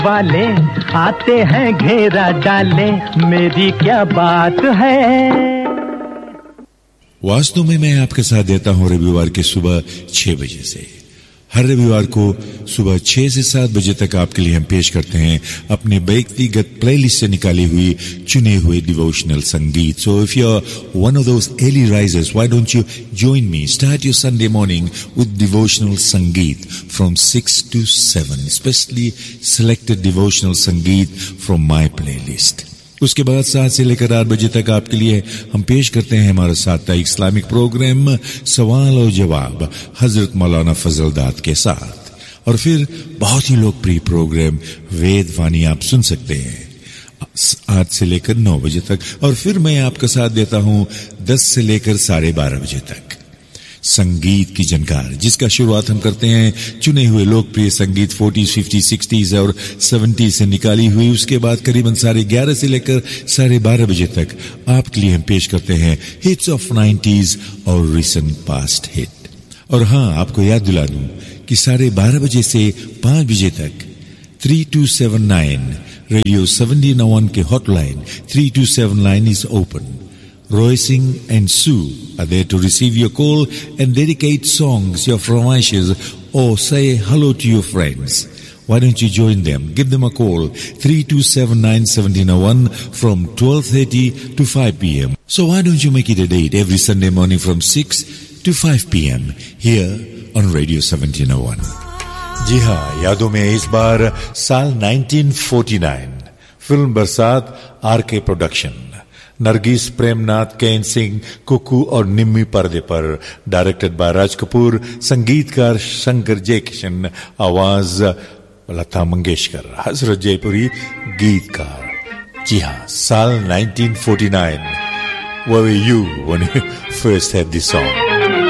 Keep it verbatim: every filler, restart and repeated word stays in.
वाले आते हैं घेरा डाले, मेरी क्या बात है। वास्तव में मैं आपके साथ देता हूं रविवार की सुबह छह बजे से। हर रविवार को सुबह छह से सात बजे तक आपके लिए हम पेश करते हैं अपने व्यक्तिगत प्लेलिस्ट से निकाली हुई चुने हुए डिवोशनल संगीत। So if you are one of those early risers, why don't you join me, start your Sunday morning with devotional संगीत from six to seven, specially selected devotional संगीत फ्रॉम माय प्लेलिस्ट। उसके बाद सात से लेकर आठ बजे तक आपके लिए हम पेश करते हैं हमारा साप्ताहिक इस्लामिक प्रोग्राम सवाल और जवाब हजरत मौलाना फजलदाद के साथ, और फिर बहुत ही लोकप्रिय प्रोग्राम वेद वाणी आप सुन सकते हैं आठ से लेकर नौ बजे तक, और फिर मैं आपका साथ देता हूं दस से लेकर साढ़े बारह बजे तक संगीत की जनकार, जिसका शुरुआत हम करते हैं चुने हुए लोकप्रिय संगीत फोर्टीज, फिफ्टीज, सिक्सटीज और सेवेंटीज से निकाली हुई। उसके बाद करीबन साढ़े ग्यारह से लेकर साढ़े बारह बजे तक आपके लिए हम पेश करते हैं हिट्स ऑफ नाइंटीज और रिसेंट पास्ट हिट। और हाँ, आपको याद दिला दूं कि साढ़े बारह बजे से पांच बजे तक three to seven nine radio seventeen one के hotline three to seven nine is open. Roy Singh and Sue are there to receive your call and dedicate songs, your fromages, or say hello to your friends. Why don't you join them? Give them a call, three two seven nine, one seven zero one from twelve thirty to five p.m. So why don't you make it a date every Sunday morning from six to five p.m. here on Radio seventeen oh one. जी हाँ, यादों में इस बार साल nineteen forty nine, film बरसात, are के production, Nargis Premnath, can Singh, Kuku और निम्मी पर्दे पर, डायरेक्टेड बाय राज कपूर, संगीतकार शंकर जयकिशन, आवाज लता मंगेशकर, हजरत जयपुरी गीतकार। जी हाँ, साल nineteen forty nine. Where were you when you first heard this song?